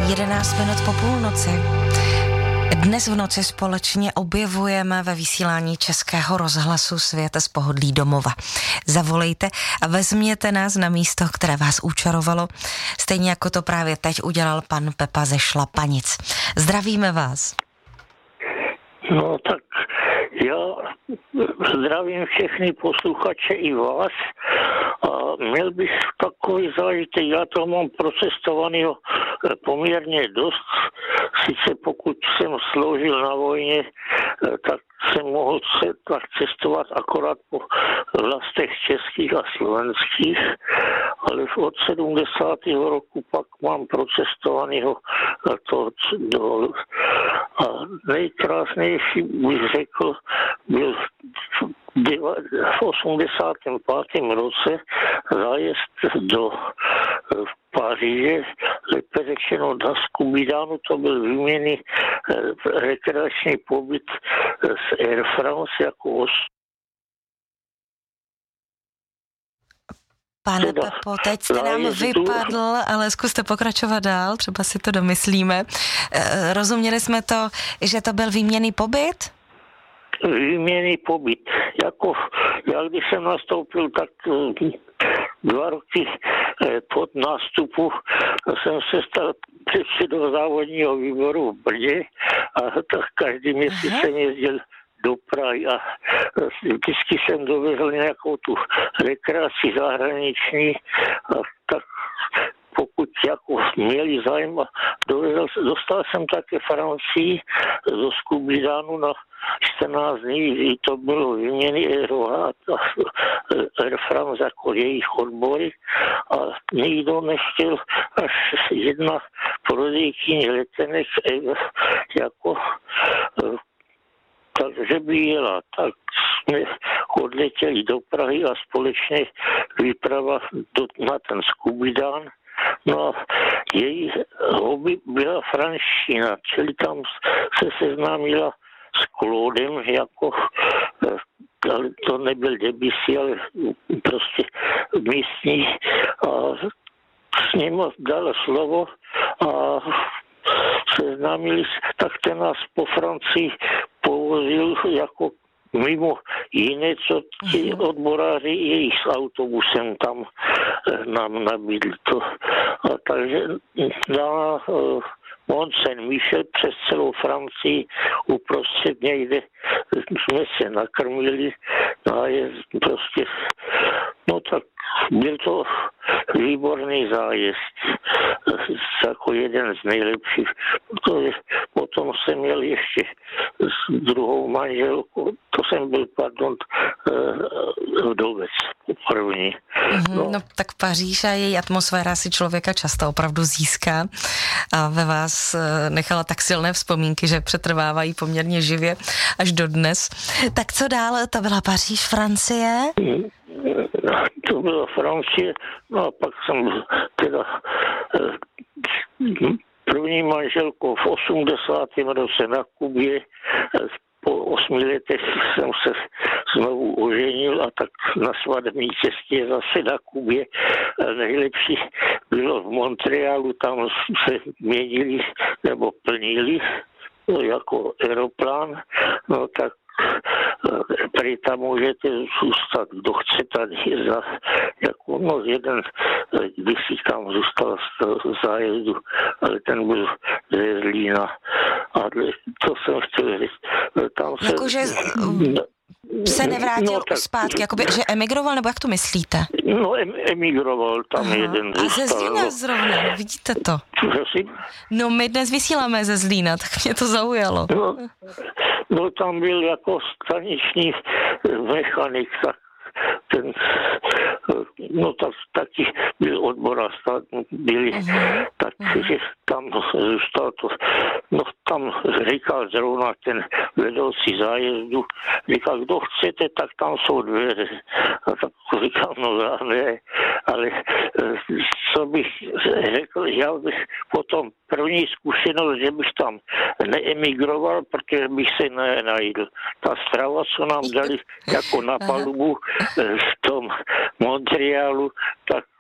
11 minut po půlnoci. Dnes v noci společně objevujeme ve vysílání Českého rozhlasu Svět z pohodlí domova. Zavolejte a vezměte nás na místo, které vás učarovalo, stejně jako to právě teď udělal pan Pepa ze Šlapanic. Zdravíme vás. No tak já zdravím všechny posluchače i vás a měl bych takový zážitek, já to mám procestovaného poměrně dost, sice pokud jsem sloužil na vojně, tak jsem mohl tak cestovat akorát po vlastech českých a slovenských, ale od 70. roku pak mám procestovaného to do. A nejkrásnější bych řekl, byl v 85. roce zájezd do Paříže, lépe řečeno na Skubidánu, to byl výměnný rekreační pobyt z Air France jako Pane Pepo, teď jste nám vypadl, ale zkuste pokračovat dál, třeba si to domyslíme. Rozuměli jsme to, že to byl výměnný pobyt? Výměnný pobyt. Jako já když jsem nastoupil, tak 2 roky pod nástupu jsem se stal předsedou závodního výboru v Brně a tak každý měsíc jsem jezdil do Prahy a vždycky jsem dovezl nějakou tu rekreaci zahraniční a tak pokud jako měli zájem a dostal jsem také Francii do Skubidánu na 14 dní, i to bylo výměny Air France jako jejich odbory a nikdo nechtěl, až jedna prodejkyně letenek jako takže by jela, tak jsme odletěli do Prahy a společně výprava na ten Skubidán. No a její hobby byla franština, čili tam se seznámila s Claudem, jako ale to nebyl Debussy, ale prostě místní a s ním dal slovo a seznámili, tak ten nás po Francii povozil jako mimo jiné, co ti odboráři jejich s autobusem tam nám nabídli to. A takže na Mont Saint-Michel přes celou Francii uprostřed někde jsme se nakrmili a je prostě, no tak byl to výborný zájezd, jako jeden z nejlepších, protože potom jsem měl ještě s druhou manželkou, to jsem byl, vdovec první. No tak Paříž a její atmosféra si člověka často opravdu získá a ve vás nechala tak silné vzpomínky, že přetrvávají poměrně živě až dodnes. Tak co dál? To byla Paříž, Francie? To byla Francie, no a pak jsem teda první manželkou v 80. roce na Kubě. Po 8 letech jsem se znovu oženil a tak na svatební cestě zase na Kubě. Nejlepší bylo v Montrealu, tam se měnili nebo plnili no, jako aeroplán, no tak prý tam můžete zůstat, kdo chce tady jako no jeden, když si tam zůstal z zájezdu, ale ten byl ze Zlína. A to jsem chtěl říct. Tam se... Jakože se nevrátil zpátky, jakoby, že emigroval, nebo jak to myslíte? No, emigroval tam jeden. A ze Zlína zrovna, no, vidíte to. No, my dnes vysíláme ze Zlína, tak mě to zaujalo. No tam byl jako staniční mechanik, tak ten, no taky byl odborář, byli, takže tam zůstal to, no tam říkal zrovna ten vedoucí zájezdu, říkal, kdo chcete, tak tam jsou dveře. A tak říkal, no ne, ale co bych řekl, já bych potom první zkušenost, že bych tam neemigroval, protože bych se nenajdl. Ta strava, co nám dali jako na palubu v tom Montrealu, tak